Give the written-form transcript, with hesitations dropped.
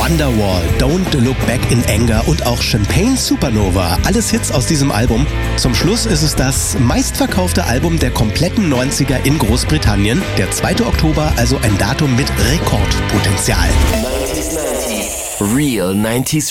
Wonderwall, Don't Look Back in Anger und auch Champagne Supernova. Alles Hits aus diesem Album. Zum Schluss ist es das meistverkaufte Album der kompletten 90er in Großbritannien. Der 2. Oktober, also ein Datum mit Rekordpotenzial. Real 90s